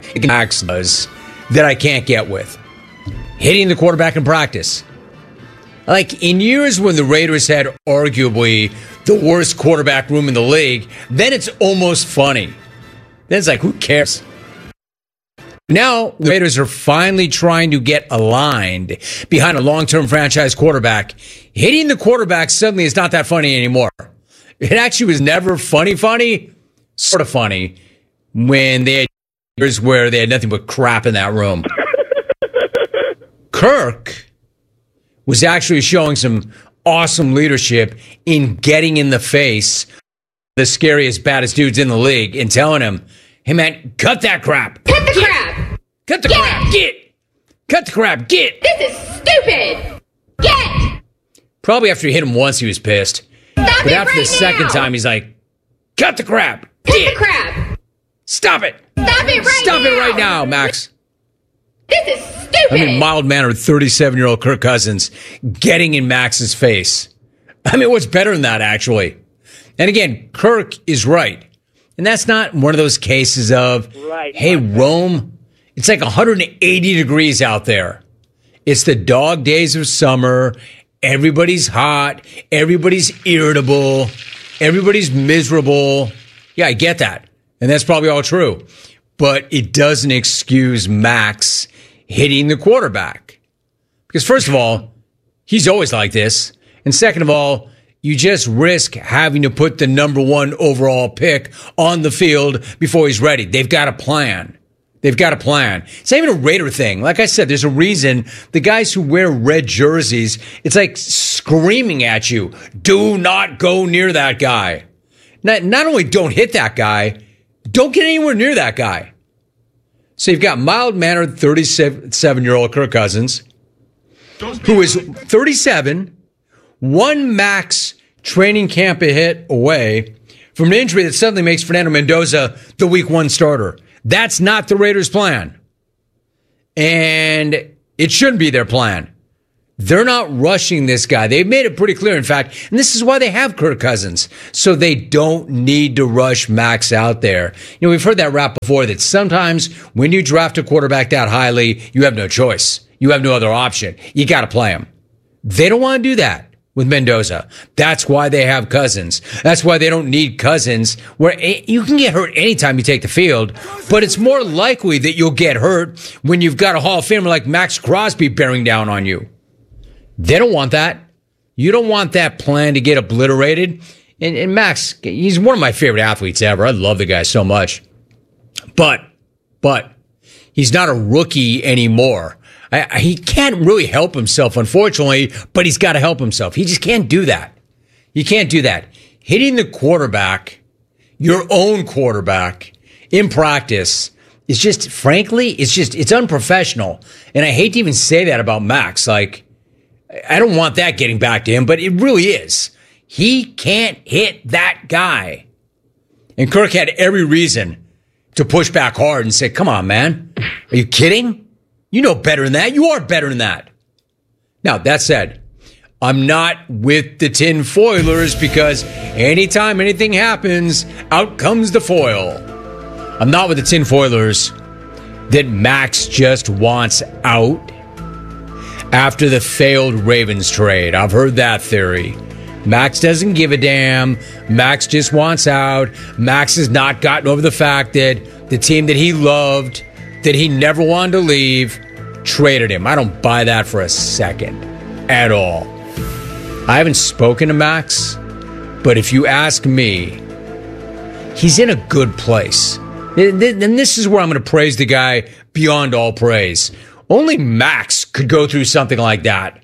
Max does that I can't get with. Hitting the quarterback in practice. Like, in years when the Raiders had arguably the worst quarterback room in the league, then it's almost funny. Then it's like, who cares? Now, the Raiders are finally trying to get aligned behind a long-term franchise quarterback. Hitting the quarterback suddenly is not that funny anymore. It actually was never funny, sort of funny, when they had years where they had nothing but crap in that room. Kirk was actually showing some awesome leadership in getting in the face of the scariest, baddest dudes in the league and telling him, hey, man, cut that crap. Cut the crap. Cut the crap. Get. Cut the crap. Get. This is stupid. Get. Probably after he hit him once, he was pissed. Stop but it after right the second now. time, he's like, cut the crap. Cut Get. the crap. Stop it. Stop it right Stop now. it right now, Max. This is stupid. I mean, mild-mannered 37-year-old Kirk Cousins getting in Max's face. I mean, what's better than that, actually? And again, Kirk is right. And that's not one of those cases of, hey, Rome, it's like 180 degrees out there. It's the dog days of summer. Everybody's hot. Everybody's irritable. Everybody's miserable. Yeah, I get that. And that's probably all true. But it doesn't excuse Max hitting the quarterback. Because first of all, he's always like this. And second of all, you just risk having to put the number one overall pick on the field before he's ready. They've got a plan. They've got a plan. It's not even a Raider thing. Like I said, there's a reason the guys who wear red jerseys, it's like screaming at you, do not go near that guy. Not only don't hit that guy, don't get anywhere near that guy. So you've got mild-mannered 37-year-old Kirk Cousins, who is 37, one max training camp a hit away from an injury that suddenly makes Fernando Mendoza the week one starter. That's not the Raiders' plan. And it shouldn't be their plan. They're not rushing this guy. They've made it pretty clear, in fact, and this is why they have Kirk Cousins, so they don't need to rush Max out there. You know, we've heard that rap before, that sometimes when you draft a quarterback that highly, you have no choice. You have no other option. You got to play him. They don't want to do that with Mendoza. That's why they have Cousins. That's why they don't need Cousins, where you can get hurt anytime you take the field, but it's more likely that you'll get hurt when you've got a Hall of Famer like Max Crosby bearing down on you. They don't want that. You don't want that plan to get obliterated. And Max, he's one of my favorite athletes ever. I love the guy so much. But he's not a rookie anymore. He can't really help himself, unfortunately, but he's got to help himself. He just can't do that. You can't do that. Hitting the quarterback, your own quarterback, in practice is just, frankly, it's unprofessional. And I hate to even say that about Max. Like, I don't want that getting back to him, but it really is. He can't hit that guy. And Kirk had every reason to push back hard and say, come on, man. Are you kidding? You know better than that. You are better than that. Now, that said, I'm not with the tin foilers because anytime anything happens, out comes the foil. I'm not with the tin foilers that Max just wants out after the failed Ravens trade. I've heard that theory. Max doesn't give a damn. Max just wants out. Max has not gotten over the fact that the team that he loved, that he never wanted to leave, traded him. I don't buy that for a second at all. I haven't spoken to Max, but if you ask me, he's in a good place. And this is where I'm going to praise the guy beyond all praise. Only Max could go through something like that.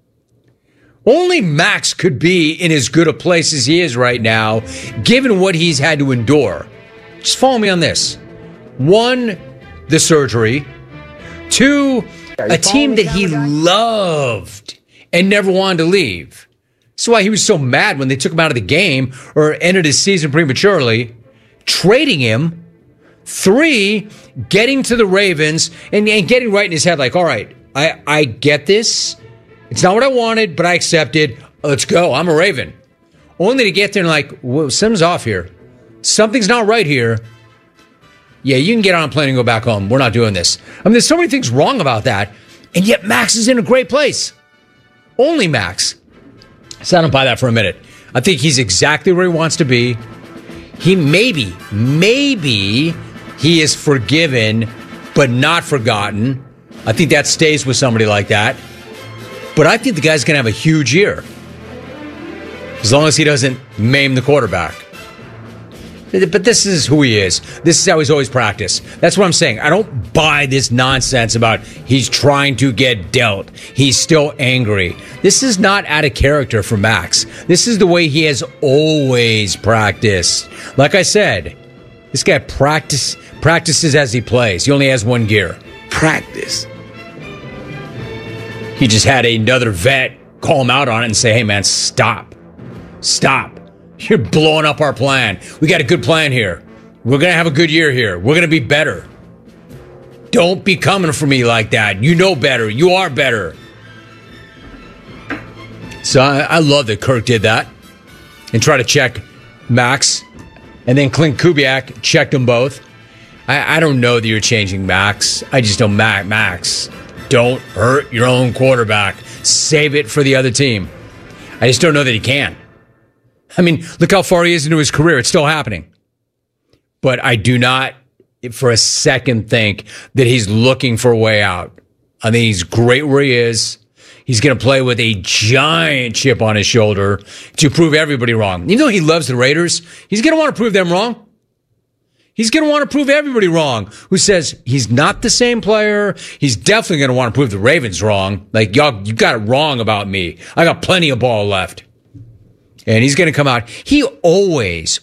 Only Max could be in as good a place as he is right now, given what he's had to endure. Just follow me on this. 1, the surgery. 2, a team that he loved and never wanted to leave. That's why he was so mad when they took him out of the game or ended his season prematurely. Trading him. 3, getting to the Ravens and getting right in his head like, all right, I get this. It's not what I wanted, but I accepted. Let's go. I'm a Raven. Only to get there and like, whoa, something's off here. Something's not right here. Yeah, you can get on a plane and go back home. We're not doing this. I mean, there's so many things wrong about that, and yet Max is in a great place. Only Max. So I don't buy that for a minute. I think he's exactly where he wants to be. He maybe he is forgiven, but not forgotten. I think that stays with somebody like that. But I think the guy's going to have a huge year. As long as he doesn't maim the quarterback. But this is who he is. This is how he's always practiced. That's what I'm saying. I don't buy this nonsense about he's trying to get dealt. He's still angry. This is not out of character for Max. This is the way he has always practiced. Like I said, this guy practices as he plays. He only has one gear. Practice. He just had another vet call him out on it and say, hey, man, stop. Stop. You're blowing up our plan. We got a good plan here. We're going to have a good year here. We're going to be better. Don't be coming for me like that. You know better. You are better. So I love that Kirk did that and try to check Max. And then Clint Kubiak checked them both. I don't know that you're changing Max. I just know Max. Don't hurt your own quarterback. Save it for the other team. I just don't know that he can. I mean, look how far he is into his career. It's still happening. But I do not for a second think that he's looking for a way out. I think he's great where he is. He's going to play with a giant chip on his shoulder to prove everybody wrong. Even though he loves the Raiders, he's going to want to prove them wrong. He's going to want to prove everybody wrong who says he's not the same player. He's definitely going to want to prove the Ravens wrong. Like, y'all, you got it wrong about me. I got plenty of ball left. And he's going to come out. He always,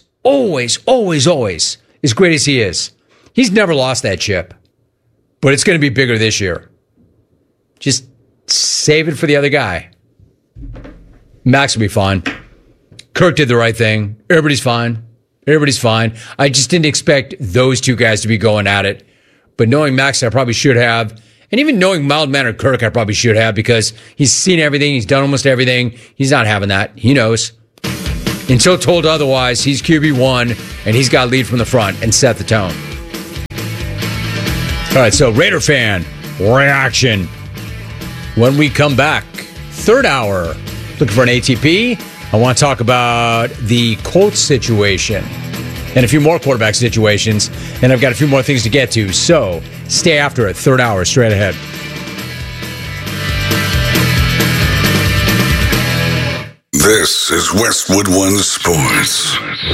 as great as he is, he's never lost that chip. But it's going to be bigger this year. Just save it for the other guy. Max will be fine. Kirk did the right thing. Everybody's fine. I just didn't expect those two guys to be going at it. But knowing Max, I probably should have. And even knowing mild-mannered Kirk, I probably should have, because he's seen everything. He's done almost everything. He's not having that. He knows. Until told otherwise, he's QB1, and he's got to lead from the front and set the tone. All right, so Raider fan reaction. When we come back, third hour, looking for an ATP. I want to talk about the Colts situation and a few more quarterback situations, and I've got a few more things to get to. So stay after it. Third hour, straight ahead. This is Westwood One Sports.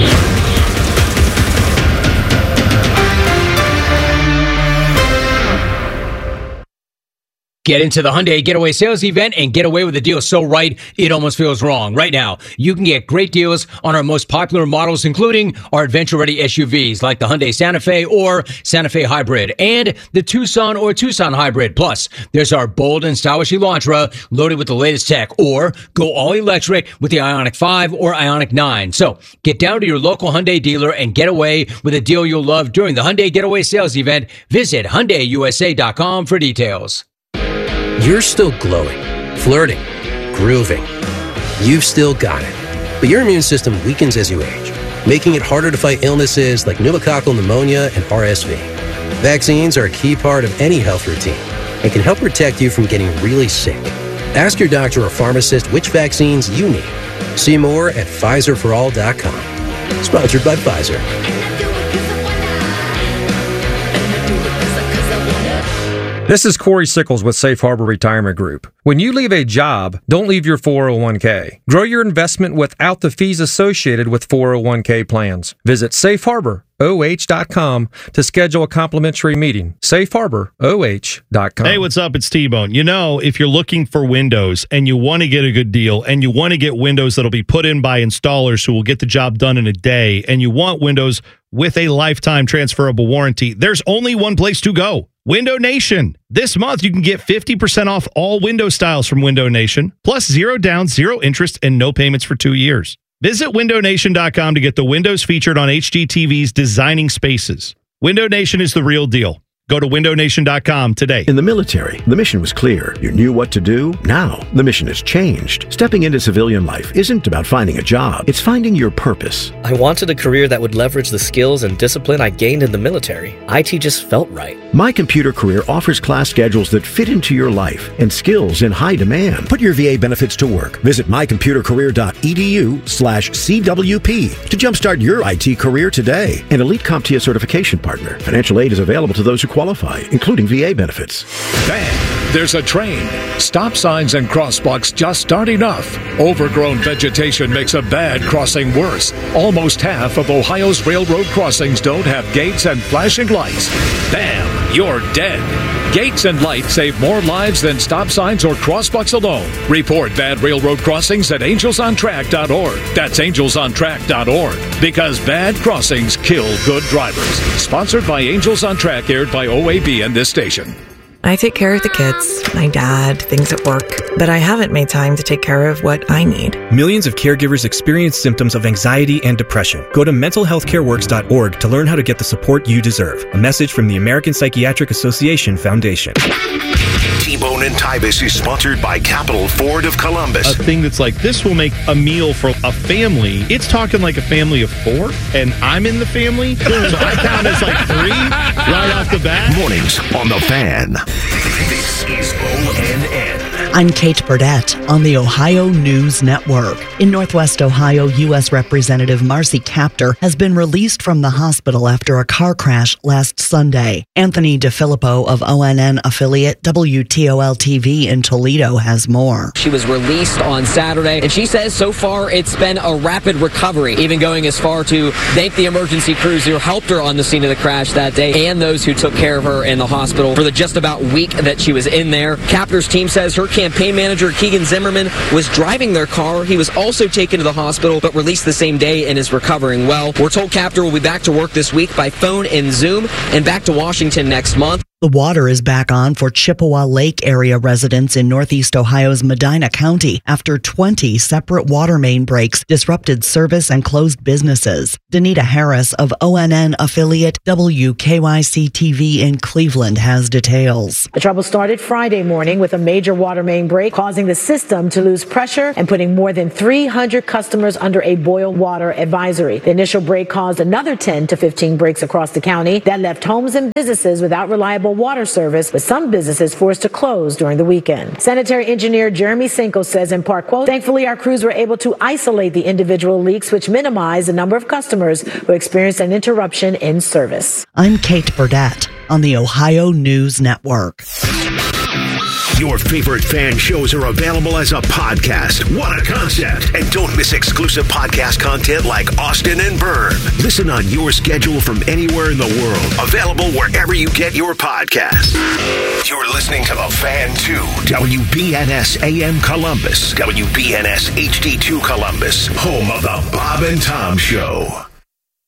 Get into the Hyundai Getaway Sales Event and get away with a deal so right, it almost feels wrong. Right now, you can get great deals on our most popular models, including our adventure-ready SUVs like the Hyundai Santa Fe or Santa Fe Hybrid and the Tucson or Tucson Hybrid. Plus, there's our bold and stylish Elantra loaded with the latest tech, or go all-electric with the Ioniq 5 or Ioniq 9. So, get down to your local Hyundai dealer and get away with a deal you'll love during the Hyundai Getaway Sales Event. Visit HyundaiUSA.com for details. You're still glowing, flirting, grooving. You've still got it. But your immune system weakens as you age, making it harder to fight illnesses like pneumococcal pneumonia and RSV. Vaccines are a key part of any health routine and can help protect you from getting really sick. Ask your doctor or pharmacist which vaccines you need. See more at PfizerForAll.com. Sponsored by Pfizer. This is Corey Sickles with Safe Harbor Retirement Group. When you leave a job, don't leave your 401k. Grow your investment without the fees associated with 401k plans. Visit safeharboroh.com to schedule a complimentary meeting. safeharboroh.com. Hey, what's up? It's T-Bone. You know, if you're looking for windows and you want to get a good deal and you want to get windows that'll be put in by installers who will get the job done in a day, and you want windows with a lifetime transferable warranty, there's only one place to go. Window Nation. This month, you can get 50% off all window styles from Window Nation, plus 0 down, 0 interest, and no payments for 2 years. Visit windownation.com to get the windows featured on HGTV's Designing Spaces. Window Nation is the real deal. Go to windownation.com today. In the military, the mission was clear. You knew what to do. Now, the mission has changed. Stepping into civilian life isn't about finding a job. It's finding your purpose. I wanted a career that would leverage the skills and discipline I gained in the military. IT just felt right. My Computer Career offers class schedules that fit into your life and skills in high demand. Put your VA benefits to work. Visit mycomputercareer.edu/CWP to jumpstart your IT career today. An Elite CompTIA certification partner. Financial aid is available to those who qualify, including VA benefits. Bang! There's a train. Stop signs and crosswalks just aren't enough. Overgrown vegetation makes a bad crossing worse. Almost half of Ohio's railroad crossings don't have gates and flashing lights. Bam! You're dead. Gates and lights save more lives than stop signs or crosswalks alone. Report bad railroad crossings at angelsontrack.org. That's angelsontrack.org. Because bad crossings kill good drivers. Sponsored by Angels on Track, aired by OAB and this station. I take care of the kids, my dad, things at work, but I haven't made time to take care of what I need. Millions of caregivers experience symptoms of anxiety and depression. Go to mentalhealthcareworks.org to learn how to get the support you deserve. A message from the American Psychiatric Association Foundation. T-Bone and Tybus is sponsored by Capital Ford of Columbus. A thing that's like, this will make a meal for a family. It's talking like a family of 4, and I'm in the family, so I count as like 3 right off the bat. Mornings on The Fan. This is ONN. I'm Kate Burdett on the Ohio News Network. In Northwest Ohio, U.S. Representative Marcy Kaptur has been released from the hospital after a car crash last Sunday. Anthony DeFilippo of ONN affiliate WTOL-TV in Toledo has more. She was released on Saturday, and she says so far it's been a rapid recovery, even going as far to thank the emergency crews who helped her on the scene of the crash that day and those who took care of her in the hospital for the just about week that she was in there. Kaptur's team says her campaign manager, Keegan Zimmerman, was driving their car. He was also taken to the hospital, but released the same day and is recovering well. We're told Kaptur will be back to work this week by phone and Zoom, and back to Washington next month. The water is back on for Chippewa Lake area residents in northeast Ohio's Medina County after 20 separate water main breaks disrupted service and closed businesses. Danita Harris of ONN affiliate WKYC-TV in Cleveland has details. The trouble started Friday morning with a major water main break, causing the system to lose pressure and putting more than 300 customers under a boil water advisory. The initial break caused another 10 to 15 breaks across the county that left homes and businesses without reliable water service, with some businesses forced to close during the weekend. Sanitary engineer Jeremy Cinco says in part, quote, "Thankfully, our crews were able to isolate the individual leaks, which minimized the number of customers who experienced an interruption in service." I'm Kate Burdett on the Ohio News Network. Your favorite fan shows are available as a podcast. What a concept. And don't miss exclusive podcast content like Austin and Byrne. Listen on your schedule from anywhere in the world. Available wherever you get your podcasts. You're listening to The Fan 2, WBNS AM Columbus, WBNS HD2 Columbus, home of the Bob and Tom Show.